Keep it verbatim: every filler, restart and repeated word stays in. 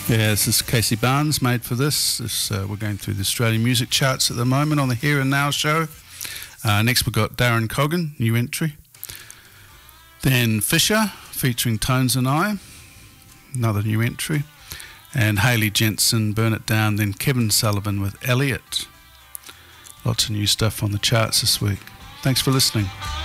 Yeah, this is Casey Barnes, made for this. this uh, we're going through the Australian music charts at the moment on the Here and Now show. Uh, next we've got Darren Coggan, new entry. Then Fisher, featuring Tones and I, another new entry. And Hayley Jensen, Burn It Down. Then Kevin Sullivan with Elliot. Lots of new stuff on the charts this week. Thanks for listening.